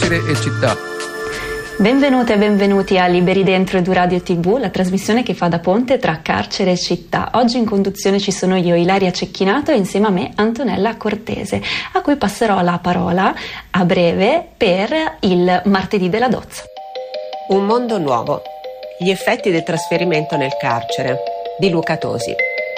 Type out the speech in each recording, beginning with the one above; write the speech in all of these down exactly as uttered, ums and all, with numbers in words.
carcere e città. Benvenute e benvenuti a Liberi Dentro EduRadio tivù, la trasmissione che fa da ponte tra carcere e città. Oggi in conduzione ci sono io, Ilaria Cecchinato, e insieme a me Antonella Cortese, a cui passerò la parola a breve per il martedì della Dozza. Un mondo nuovo. Gli effetti del trasferimento nel carcere di Luca Tosi.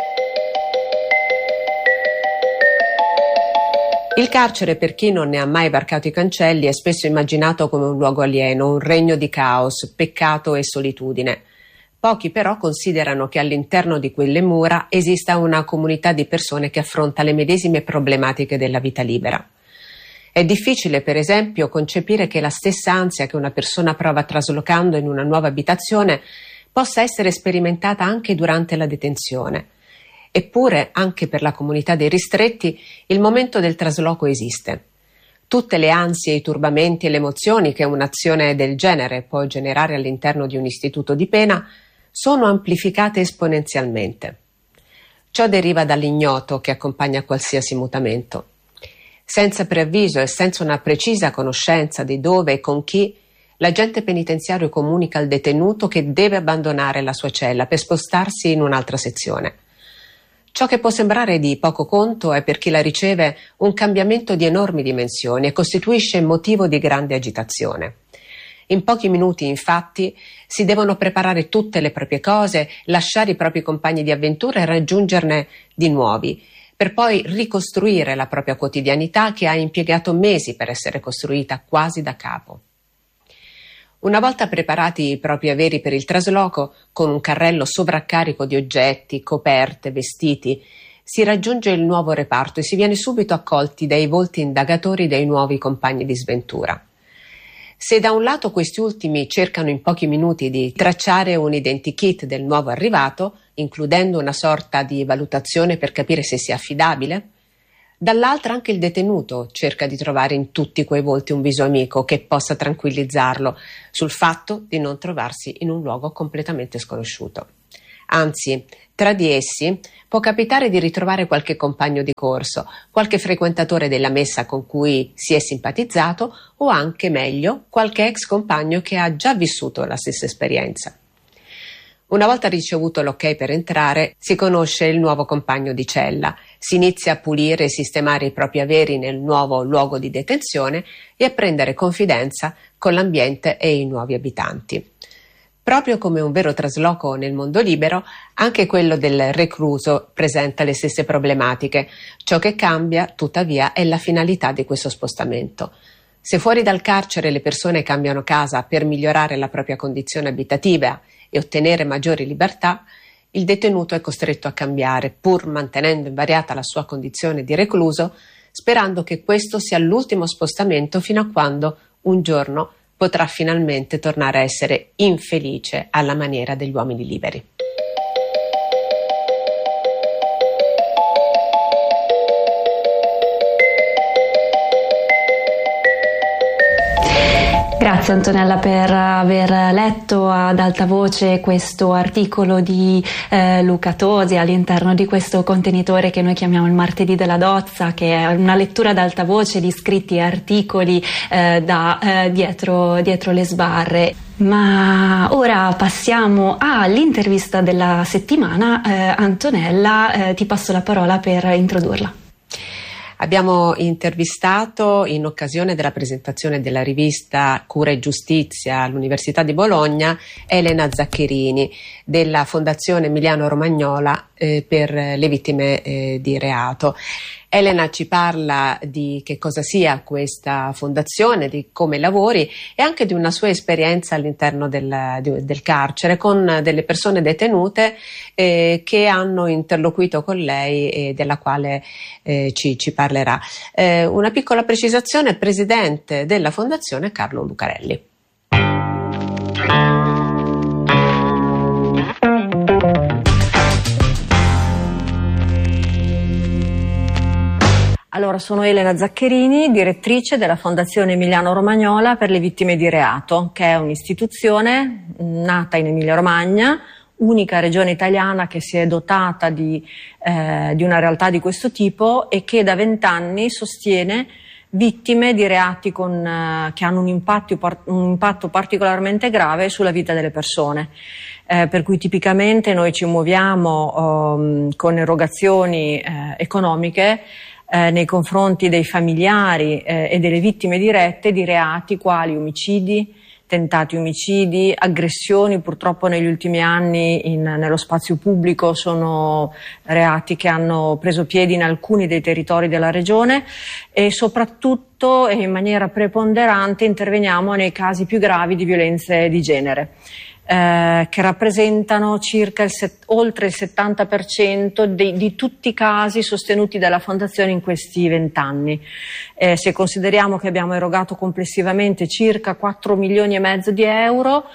Il carcere, per chi non ne ha mai varcato i cancelli, è spesso immaginato come un luogo alieno, un regno di caos, peccato e solitudine. Pochi però considerano che all'interno di quelle mura esista una comunità di persone che affronta le medesime problematiche della vita libera. È difficile, per esempio, concepire che la stessa ansia che una persona prova traslocando in una nuova abitazione possa essere sperimentata anche durante la detenzione. Eppure, anche per la comunità dei ristretti, il momento del trasloco esiste. Tutte le ansie, i turbamenti e le emozioni che un'azione del genere può generare all'interno di un istituto di pena sono amplificate esponenzialmente. Ciò deriva dall'ignoto che accompagna qualsiasi mutamento. Senza preavviso e senza una precisa conoscenza di dove e con chi, l'agente penitenziario comunica al detenuto che deve abbandonare la sua cella per spostarsi in un'altra sezione. Ciò che può sembrare di poco conto è per chi la riceve un cambiamento di enormi dimensioni e costituisce motivo di grande agitazione. In pochi minuti, infatti, si devono preparare tutte le proprie cose, lasciare i propri compagni di avventura e raggiungerne di nuovi, per poi ricostruire la propria quotidianità che ha impiegato mesi per essere costruita quasi da capo. Una volta preparati i propri averi per il trasloco, con un carrello sovraccarico di oggetti, coperte, vestiti, si raggiunge il nuovo reparto e si viene subito accolti dai volti indagatori dei nuovi compagni di sventura. Se da un lato questi ultimi cercano in pochi minuti di tracciare un identikit del nuovo arrivato, includendo una sorta di valutazione per capire se sia affidabile, dall'altra anche il detenuto cerca di trovare in tutti quei volti un viso amico che possa tranquillizzarlo sul fatto di non trovarsi in un luogo completamente sconosciuto. Anzi, tra di essi può capitare di ritrovare qualche compagno di corso, qualche frequentatore della messa con cui si è simpatizzato o anche, meglio, qualche ex compagno che ha già vissuto la stessa esperienza. Una volta ricevuto l'ok per entrare, si conosce il nuovo compagno di cella, si inizia a pulire e sistemare i propri averi nel nuovo luogo di detenzione e a prendere confidenza con l'ambiente e i nuovi abitanti. Proprio come un vero trasloco nel mondo libero, anche quello del recluso presenta le stesse problematiche. Ciò che cambia, tuttavia, è la finalità di questo spostamento. Se fuori dal carcere le persone cambiano casa per migliorare la propria condizione abitativa e ottenere maggiori libertà, il detenuto è costretto a cambiare, pur mantenendo invariata la sua condizione di recluso, sperando che questo sia l'ultimo spostamento fino a quando, un giorno, potrà finalmente tornare a essere infelice alla maniera degli uomini liberi. Grazie Antonella per aver letto ad alta voce questo articolo di eh, Luca Tosi all'interno di questo contenitore che noi chiamiamo il martedì della Dozza, che è una lettura ad alta voce di scritti e articoli eh, da eh, dietro, dietro le sbarre. Ma ora passiamo all'intervista della settimana. eh, Antonella, eh, ti passo la parola per introdurla. Abbiamo intervistato, in occasione della presentazione della rivista Cura e Giustizia all'Università di Bologna, Elena Zaccherini della Fondazione Emiliano Romagnola eh, per le vittime eh, di reato. Elena ci parla di che cosa sia questa fondazione, di come lavori e anche di una sua esperienza all'interno del, del carcere con delle persone detenute eh, che hanno interloquito con lei e della quale eh, ci, ci parlerà. Eh, una piccola precisazione: presidente della fondazione Carlo Lucarelli. Allora, sono Elena Zaccherini, direttrice della Fondazione Emiliano Romagnola per le vittime di reato, che è un'istituzione nata in Emilia-Romagna, unica regione italiana che si è dotata di, eh, di una realtà di questo tipo e che da vent'anni sostiene vittime di reati con, eh, che hanno un impatto, un impatto particolarmente grave sulla vita delle persone. Eh, per cui tipicamente noi ci muoviamo um, con erogazioni eh, economiche eh, nei confronti dei familiari eh, e delle vittime dirette di reati quali omicidi, tentati omicidi, aggressioni. Purtroppo negli ultimi anni in, nello spazio pubblico sono reati che hanno preso piede in alcuni dei territori della regione, e soprattutto e in maniera preponderante interveniamo nei casi più gravi di violenze di genere. Eh, che rappresentano circa il set, oltre il settanta per cento di, di tutti i casi sostenuti dalla Fondazione in questi vent'anni. Eh, se consideriamo che abbiamo erogato complessivamente circa quattro milioni e mezzo di euro,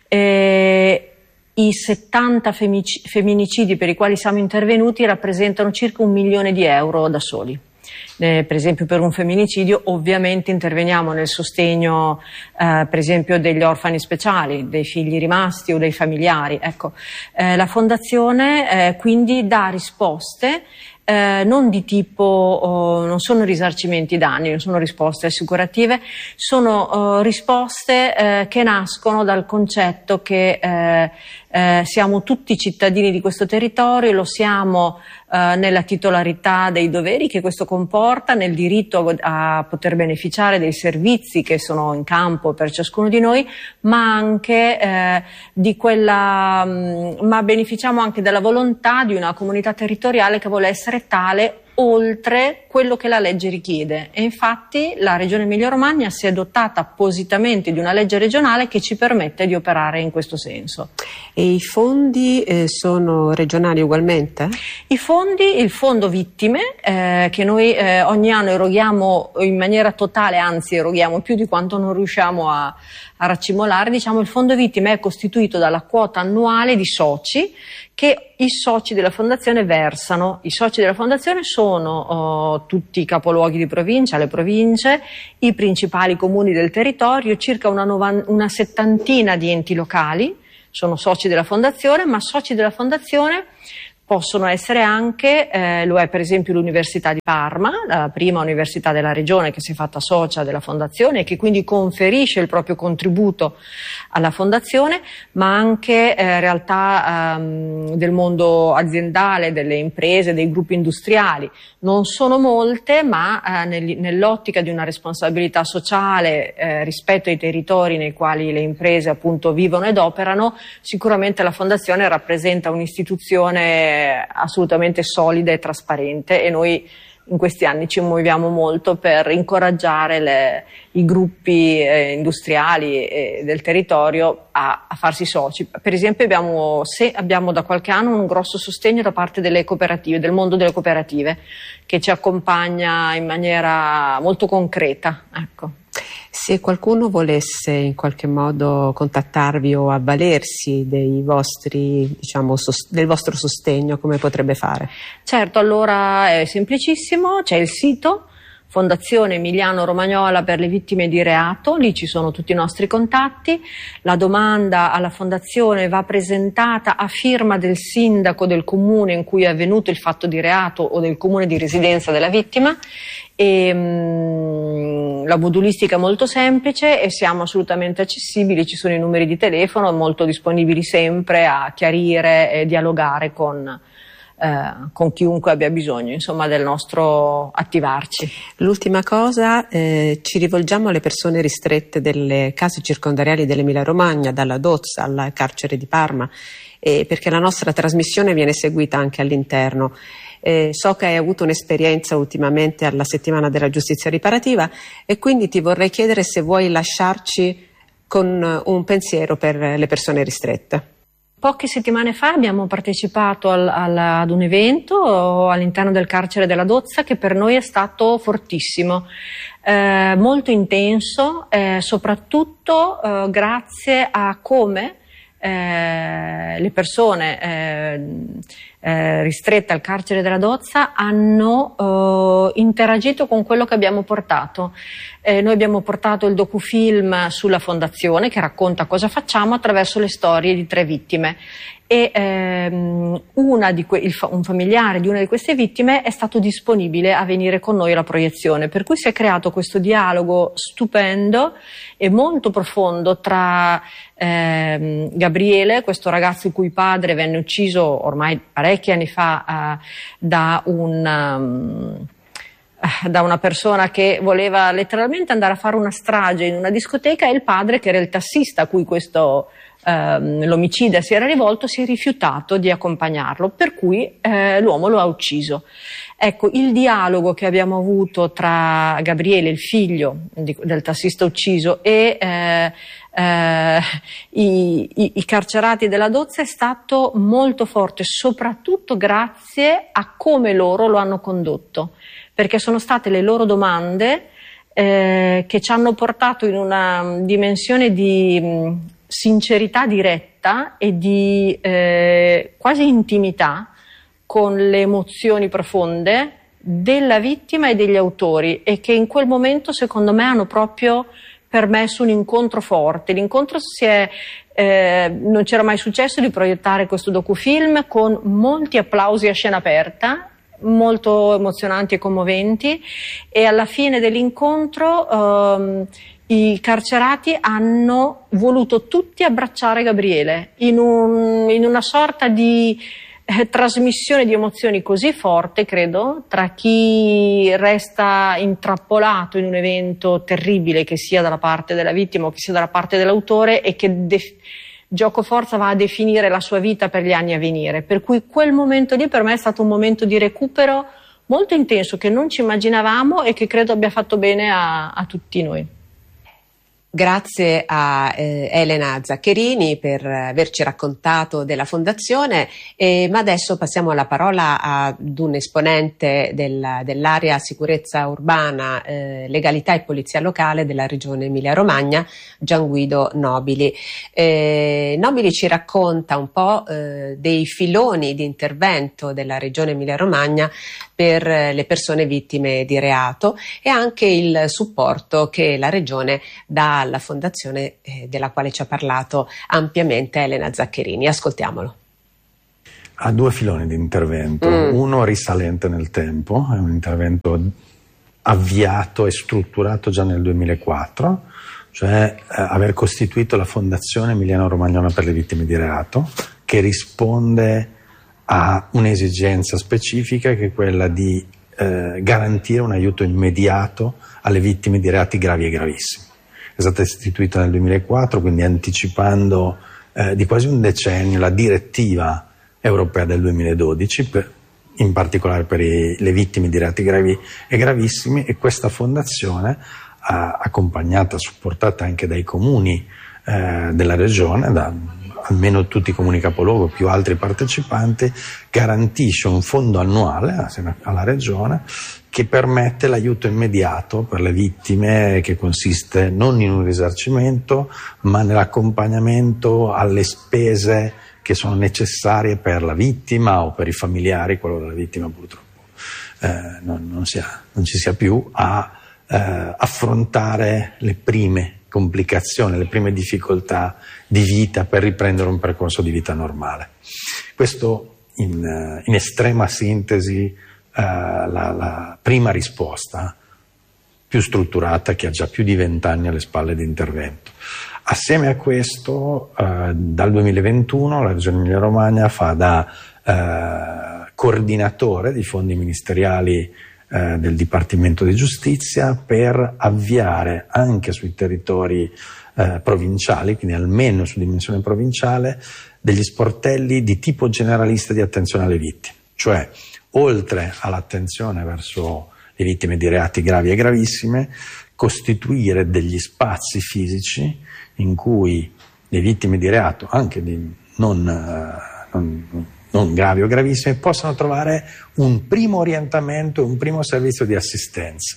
eh, i settanta femic- femminicidi per i quali siamo intervenuti rappresentano circa un milione di euro da soli. Eh, per esempio per un femminicidio ovviamente interveniamo nel sostegno eh, per esempio degli orfani speciali, dei figli rimasti o dei familiari. Ecco, eh, la Fondazione eh, quindi dà risposte eh, non di tipo, oh, non sono risarcimenti danni, non sono risposte assicurative, sono oh, risposte eh, che nascono dal concetto che eh, eh, siamo tutti cittadini di questo territorio, lo siamo eh, nella titolarità dei doveri che questo comporta, nel diritto a, a poter beneficiare dei servizi che sono in campo per ciascuno di noi, ma anche eh, di quella, mh, ma beneficiamo anche della volontà di una comunità territoriale che vuole essere tale oltre quello che la legge richiede, e infatti la Regione Emilia-Romagna si è dotata appositamente di una legge regionale che ci permette di operare in questo senso. E i fondi eh, sono regionali ugualmente? I fondi, il fondo vittime eh, che noi eh, ogni anno eroghiamo in maniera totale, anzi eroghiamo più di quanto non riusciamo a, a raccimolare, diciamo il fondo vittime è costituito dalla quota annuale di soci che i soci della Fondazione versano. I soci della Fondazione sono oh, tutti i capoluoghi di provincia, le province, i principali comuni del territorio, circa una, novan- una settantina di enti locali sono soci della Fondazione, ma soci della Fondazione possono essere anche, eh, lo è per esempio l'Università di Parma, la prima università della regione che si è fatta socia della Fondazione e che quindi conferisce il proprio contributo alla Fondazione, ma anche eh, realtà ehm, del mondo aziendale, delle imprese, dei gruppi industriali. Non sono molte, ma eh, nel, nell'ottica di una responsabilità sociale eh, rispetto ai territori nei quali le imprese appunto vivono ed operano, sicuramente la Fondazione rappresenta un'istituzione assolutamente solida e trasparente, e noi in questi anni ci muoviamo molto per incoraggiare le, i gruppi eh, industriali eh, del territorio a, a farsi soci. Per esempio abbiamo, se, abbiamo da qualche anno un grosso sostegno da parte delle cooperative, del mondo delle cooperative, che ci accompagna in maniera molto concreta. Ecco. Se qualcuno volesse in qualche modo contattarvi o avvalersi dei vostri, diciamo, sos- del vostro sostegno, come potrebbe fare? Certo, allora è semplicissimo, c'è il sito Fondazione Emiliano Romagnola per le vittime di reato, lì ci sono tutti i nostri contatti, la domanda alla Fondazione va presentata a firma del sindaco del comune in cui è avvenuto il fatto di reato o del comune di residenza della vittima, e mh, la modulistica è molto semplice e siamo assolutamente accessibili, ci sono i numeri di telefono, molto disponibili sempre a chiarire e dialogare con Eh, con chiunque abbia bisogno, insomma, del nostro attivarci. L'ultima cosa, eh, ci rivolgiamo alle persone ristrette delle case circondariali dell'Emilia Romagna, dalla Dozza al carcere di Parma, eh, perché la nostra trasmissione viene seguita anche all'interno. Eh, so che hai avuto un'esperienza ultimamente alla settimana della giustizia riparativa e quindi ti vorrei chiedere se vuoi lasciarci con un pensiero per le persone ristrette. Poche settimane fa abbiamo partecipato al, al, ad un evento all'interno del carcere della Dozza che per noi è stato fortissimo, eh, molto intenso, eh, soprattutto eh, grazie a come eh, le persone eh, eh, ristrette al carcere della Dozza hanno eh, interagito con quello che abbiamo portato. Eh, noi abbiamo portato il docufilm sulla Fondazione che racconta cosa facciamo attraverso le storie di tre vittime, e ehm, una di que- il fa- un familiare di una di queste vittime è stato disponibile a venire con noi alla proiezione, per cui si è creato questo dialogo stupendo e molto profondo tra ehm, Gabriele, questo ragazzo il cui padre venne ucciso ormai parecchi anni fa eh, da un um, da una persona che voleva letteralmente andare a fare una strage in una discoteca, e il padre, che era il tassista a cui questo ehm, l'omicida si era rivolto, si è rifiutato di accompagnarlo, per cui eh, l'uomo lo ha ucciso. Ecco, il dialogo che abbiamo avuto tra Gabriele, il figlio di, del tassista ucciso, e eh, eh, i, i, i carcerati della Dozza è stato molto forte, soprattutto grazie a come loro lo hanno condotto, perché sono state le loro domande eh, che ci hanno portato in una dimensione di mh, sincerità diretta e di eh, quasi intimità con le emozioni profonde della vittima e degli autori, e che in quel momento secondo me hanno proprio permesso un incontro forte. L'incontro si è eh, non c'era mai successo di proiettare questo docufilm con molti applausi a scena aperta, molto emozionanti e commoventi, e alla fine dell'incontro ehm, i carcerati hanno voluto tutti abbracciare Gabriele in, un, in una sorta di eh, trasmissione di emozioni così forte, credo, tra chi resta intrappolato in un evento terribile, che sia dalla parte della vittima o che sia dalla parte dell'autore, e che def- gioco forza va a definire la sua vita per gli anni a venire. Per cui quel momento lì per me è stato un momento di recupero molto intenso, che non ci immaginavamo e che credo abbia fatto bene a, a tutti noi. Grazie a eh, Elena Zaccherini per averci raccontato della Fondazione, eh, ma adesso passiamo la parola ad un esponente del, dell'area sicurezza urbana, eh, legalità e polizia locale della regione Emilia-Romagna, Gianguido Nobili. Eh, Nobili ci racconta un po' eh, dei filoni di intervento della regione Emilia-Romagna per le persone vittime di reato, e anche il supporto che la regione dà alla fondazione eh, della quale ci ha parlato ampiamente Elena Zaccherini. Ascoltiamolo. Ha due filoni di intervento, mm. uno risalente nel tempo, è un intervento avviato e strutturato già nel duemilaquattro, cioè eh, aver costituito la Fondazione Emiliano-Romagnona per le vittime di reato, che risponde a un'esigenza specifica, che è quella di eh, garantire un aiuto immediato alle vittime di reati gravi e gravissimi. È stata istituita nel duemilaquattro, quindi anticipando eh, di quasi un decennio la direttiva europea del duemiladodici, per, in particolare per i, le vittime di reati gravi e gravissimi, e questa fondazione, eh, accompagnata, supportata anche dai comuni eh, della regione, da almeno tutti i comuni capoluogo più altri partecipanti, garantisce un fondo annuale assieme alla regione che permette l'aiuto immediato per le vittime, che consiste non in un risarcimento ma nell'accompagnamento alle spese che sono necessarie per la vittima o per i familiari, qualora la vittima purtroppo eh, non, non, sia, non ci sia più, a eh, affrontare le prime complicazioni, le prime difficoltà di vita per riprendere un percorso di vita normale. Questo in, in estrema sintesi Uh, la, la prima risposta più strutturata, che ha già più di vent'anni alle spalle di intervento. Assieme a questo, uh, dal duemilaventuno la Regione Emilia-Romagna fa da uh, coordinatore di fondi ministeriali uh, del Dipartimento di Giustizia, per avviare anche sui territori uh, provinciali, quindi almeno su dimensione provinciale, degli sportelli di tipo generalista di attenzione alle vittime, cioè oltre all'attenzione verso le vittime di reati gravi e gravissime, costituire degli spazi fisici in cui le vittime di reato, anche di non, uh, non, non gravi o gravissime, possano trovare un primo orientamento, un primo servizio di assistenza.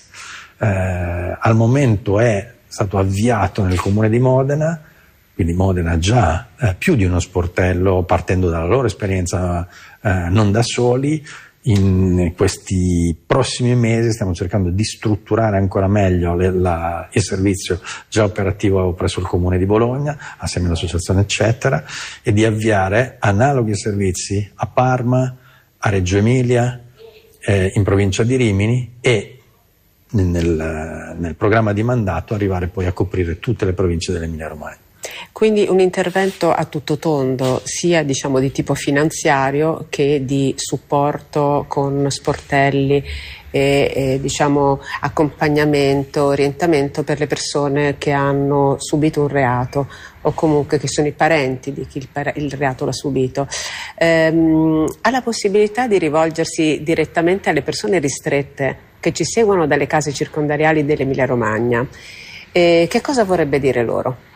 Uh, al momento è stato avviato nel comune di Modena, quindi Modena ha già uh, più di uno sportello, partendo dalla loro esperienza uh, non da soli, in questi prossimi mesi stiamo cercando di strutturare ancora meglio le, la, il servizio già operativo presso il Comune di Bologna, assieme all'associazione eccetera, e di avviare analoghi servizi a Parma, a Reggio Emilia, eh, in provincia di Rimini e nel, nel programma di mandato arrivare poi a coprire tutte le province dell'Emilia Romagna. Quindi un intervento a tutto tondo, sia diciamo di tipo finanziario che di supporto con sportelli e, e diciamo accompagnamento, orientamento per le persone che hanno subito un reato o comunque che sono i parenti di chi il, il reato l'ha subito. Ehm, ha la possibilità di rivolgersi direttamente alle persone ristrette che ci seguono dalle case circondariali dell'Emilia Romagna. E che cosa vorrebbe dire loro?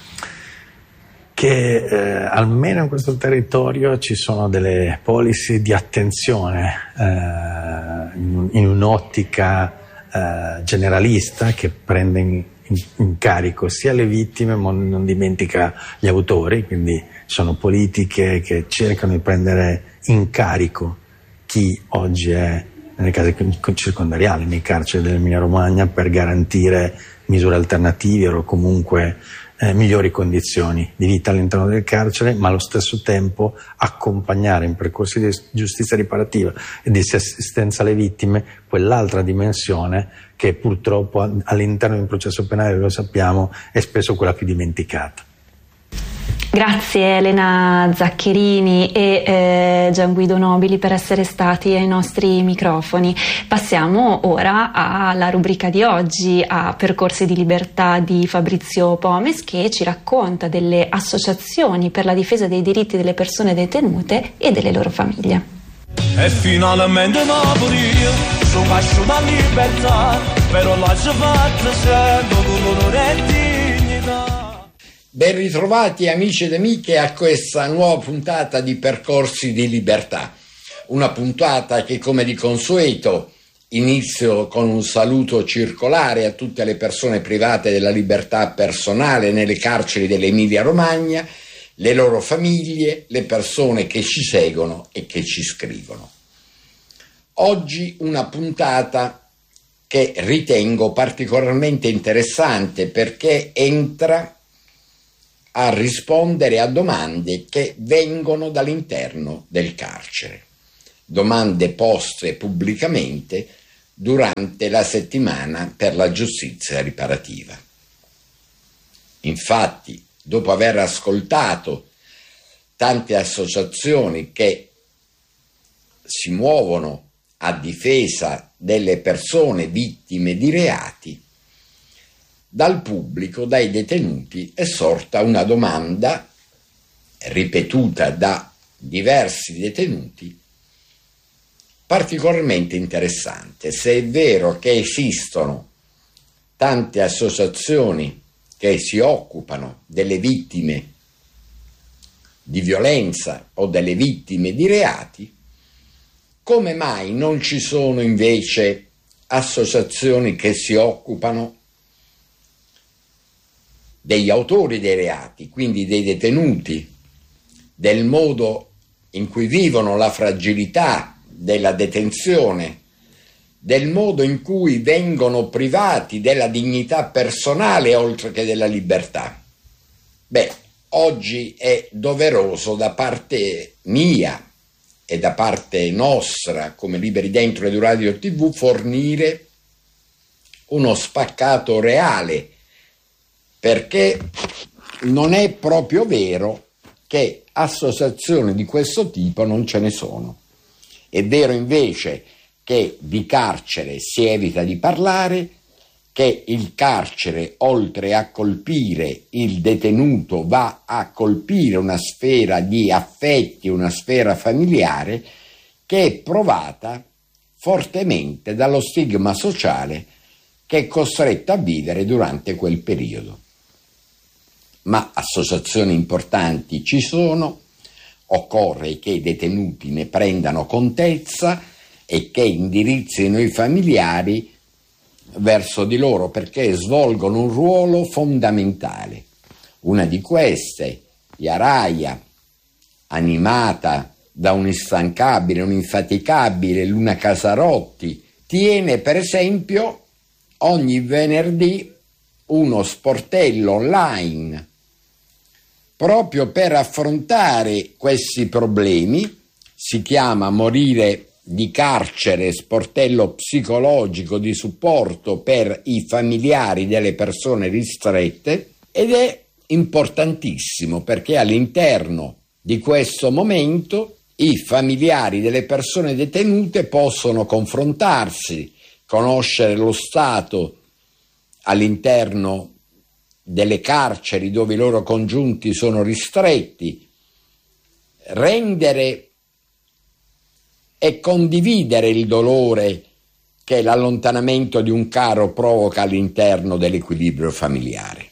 Che eh, almeno in questo territorio ci sono delle policy di attenzione eh, in, in un'ottica eh, generalista che prende in, in, in carico sia le vittime ma non dimentica gli autori, quindi sono politiche che cercano di prendere in carico chi oggi è nelle case circondariali, nei carceri dell'Emilia Romagna, per garantire misure alternative o comunque Eh, migliori condizioni di vita all'interno del carcere, ma allo stesso tempo accompagnare in percorsi di giustizia riparativa e di assistenza alle vittime quell'altra dimensione che purtroppo all'interno di un processo penale, lo sappiamo, è spesso quella più dimenticata. Grazie Elena Zaccherini e eh, Gian Guido Nobili per essere stati ai nostri microfoni. Passiamo ora alla rubrica di oggi, a Percorsi di libertà di Fabrizio Pomes, che ci racconta delle associazioni per la difesa dei diritti delle persone detenute e delle loro famiglie. E finalmente Napoli, sono cresciuto a libertà, però la ci faccio sento con l'onore e dignità. Ben ritrovati amici ed amiche a questa nuova puntata di Percorsi di Libertà, una puntata che come di consueto inizio con un saluto circolare a tutte le persone private della libertà personale nelle carceri dell'Emilia Romagna, le loro famiglie, le persone che ci seguono e che ci scrivono. Oggi una puntata che ritengo particolarmente interessante perché entra a rispondere a domande che vengono dall'interno del carcere, domande poste pubblicamente durante la settimana per la giustizia riparativa. Infatti, dopo aver ascoltato tante associazioni che si muovono a difesa delle persone vittime di reati, dal pubblico, dai detenuti, è sorta una domanda ripetuta da diversi detenuti particolarmente interessante. Se è vero che esistono tante associazioni che si occupano delle vittime di violenza o delle vittime di reati, come mai non ci sono invece associazioni che si occupano degli autori dei reati, quindi dei detenuti, del modo in cui vivono la fragilità della detenzione, del modo in cui vengono privati della dignità personale oltre che della libertà? Beh, oggi è doveroso da parte mia e da parte nostra, come Liberi Dentro ed Radio tivù, fornire uno spaccato reale, perché non è proprio vero che associazioni di questo tipo non ce ne sono. È vero invece che di carcere si evita di parlare, che il carcere, oltre a colpire il detenuto, va a colpire una sfera di affetti, una sfera familiare, che è provata fortemente dallo stigma sociale che è costretto a vivere durante quel periodo. Ma associazioni importanti ci sono, occorre che i detenuti ne prendano contezza e che indirizzino i familiari verso di loro, perché svolgono un ruolo fondamentale. Una di queste, Yaraia, animata da un instancabile, un infaticabile Luna Casarotti, tiene per esempio ogni venerdì uno sportello online proprio per affrontare questi problemi. Si chiama Morire di carcere, sportello psicologico di supporto per i familiari delle persone ristrette, ed è importantissimo perché all'interno di questo momento i familiari delle persone detenute possono confrontarsi, conoscere lo stato all'interno delle carceri dove i loro congiunti sono ristretti, rendere e condividere il dolore che l'allontanamento di un caro provoca all'interno dell'equilibrio familiare.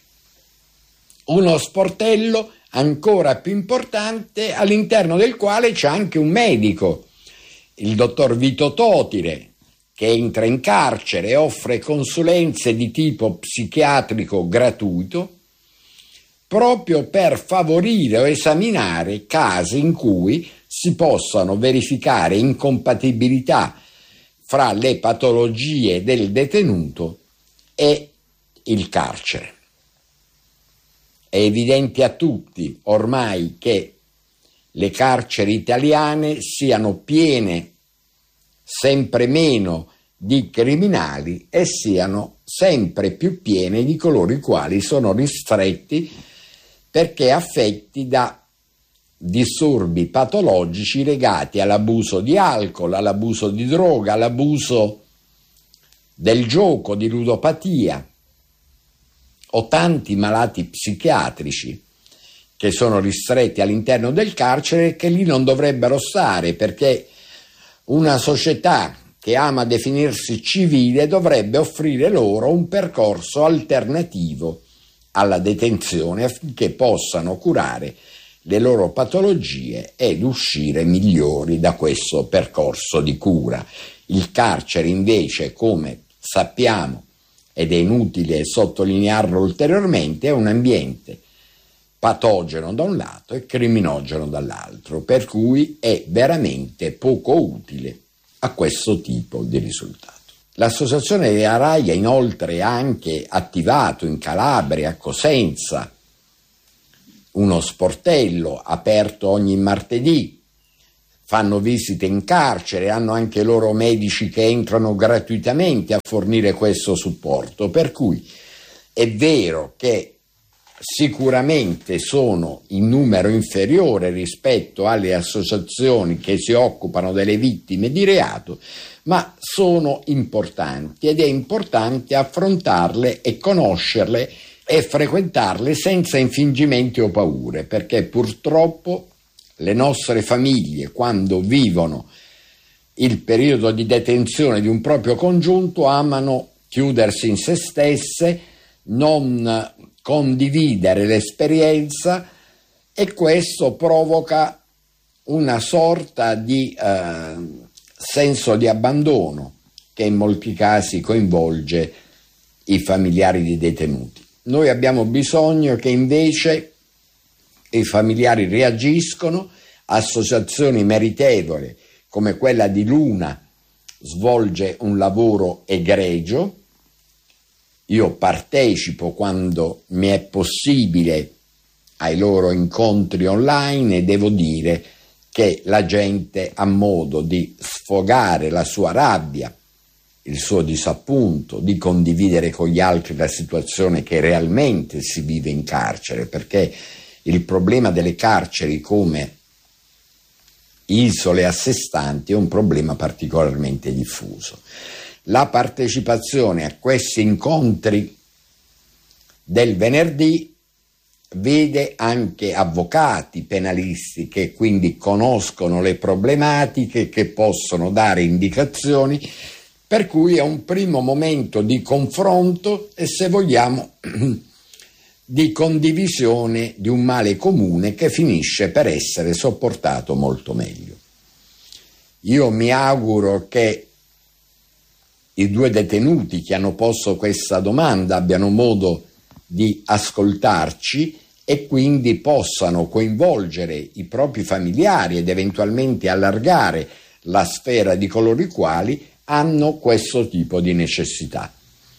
Uno sportello ancora più importante all'interno del quale c'è anche un medico, il dottor Vito Totire, che entra in carcere e offre consulenze di tipo psichiatrico gratuito proprio per favorire o esaminare casi in cui si possano verificare incompatibilità fra le patologie del detenuto e il carcere. È evidente a tutti ormai che le carceri italiane siano piene sempre meno di criminali e siano sempre più piene di coloro i quali sono ristretti perché affetti da disturbi patologici legati all'abuso di alcol, all'abuso di droga, all'abuso del gioco, di ludopatia, o tanti malati psichiatrici che sono ristretti all'interno del carcere e che lì non dovrebbero stare, perché una società che ama definirsi civile dovrebbe offrire loro un percorso alternativo alla detenzione affinché possano curare le loro patologie ed uscire migliori da questo percorso di cura. Il carcere invece, come sappiamo, ed è inutile sottolinearlo ulteriormente, è un ambiente patogeno da un lato e criminogeno dall'altro, per cui è veramente poco utile a questo tipo di risultato. L'associazione della RAI ha inoltre anche attivato in Calabria, a Cosenza, uno sportello aperto ogni martedì, fanno visite in carcere, hanno anche loro medici che entrano gratuitamente a fornire questo supporto, per cui è vero che sicuramente sono in numero inferiore rispetto alle associazioni che si occupano delle vittime di reato, ma sono importanti ed è importante affrontarle e conoscerle e frequentarle senza infingimenti o paure, perché purtroppo le nostre famiglie, quando vivono il periodo di detenzione di un proprio congiunto, amano chiudersi in se stesse, non condividere l'esperienza, e questo provoca una sorta di eh, senso di abbandono che in molti casi coinvolge i familiari dei detenuti. Noi abbiamo bisogno che invece i familiari reagiscono, associazioni meritevoli come quella di Luna svolge un lavoro egregio. Io partecipo quando mi è possibile ai loro incontri online e devo dire che la gente ha modo di sfogare la sua rabbia, il suo disappunto, di condividere con gli altri la situazione che realmente si vive in carcere, perché il problema delle carceri come isole a sé stanti è un problema particolarmente diffuso. La partecipazione a questi incontri del venerdì vede anche avvocati penalisti che quindi conoscono le problematiche, che possono dare indicazioni, per cui è un primo momento di confronto e, se vogliamo, di condivisione di un male comune che finisce per essere sopportato molto meglio. Io mi auguro che i due detenuti che hanno posto questa domanda abbiano modo di ascoltarci e quindi possano coinvolgere i propri familiari ed eventualmente allargare la sfera di coloro i quali hanno questo tipo di necessità.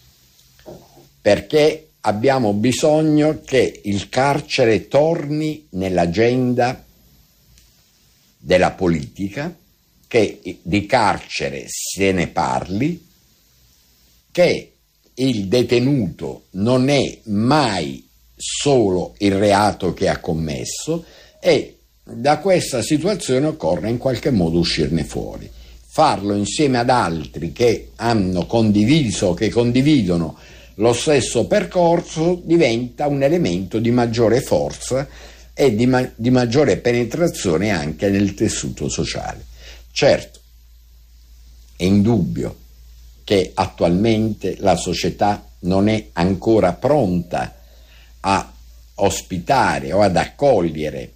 Perché abbiamo bisogno che il carcere torni nell'agenda della politica, che di carcere se ne parli, che il detenuto non è mai solo il reato che ha commesso e da questa situazione occorre in qualche modo uscirne fuori. Farlo insieme ad altri che hanno condiviso, che condividono lo stesso percorso, diventa un elemento di maggiore forza e di, ma- di maggiore penetrazione anche nel tessuto sociale. Certo, è indubbio che attualmente la società non è ancora pronta a ospitare o ad accogliere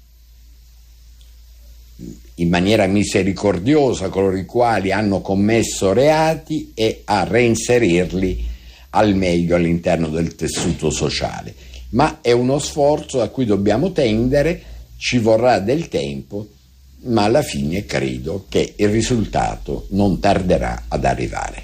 in maniera misericordiosa coloro i quali hanno commesso reati e a reinserirli al meglio all'interno del tessuto sociale. Ma è uno sforzo a cui dobbiamo tendere, ci vorrà del tempo, ma alla fine credo che il risultato non tarderà ad arrivare.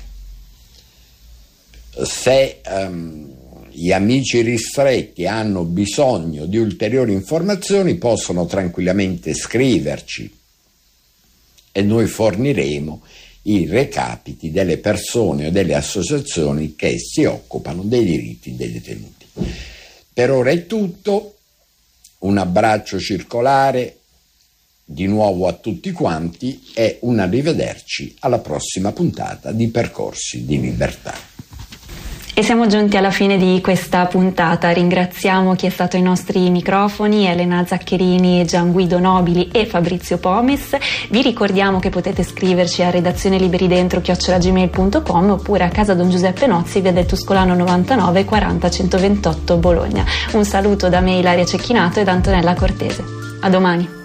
Se um, gli amici ristretti hanno bisogno di ulteriori informazioni, possono tranquillamente scriverci e noi forniremo i recapiti delle persone o delle associazioni che si occupano dei diritti dei detenuti. Per ora è tutto, un abbraccio circolare di nuovo a tutti quanti e un arrivederci alla prossima puntata di Percorsi di Libertà. E siamo giunti alla fine di questa puntata. Ringraziamo chi è stato ai nostri microfoni, Elena Zaccherini, Gianguido Nobili e Fabrizio Pomes. Vi ricordiamo che potete scriverci a redazione liberidentro chiocciola gmail punto com oppure a casa Don Giuseppe Nozzi, via del Tuscolano novantanove quaranta centoventotto Bologna. Un saluto da me, Ilaria Cecchinato, e da Antonella Cortese. A domani.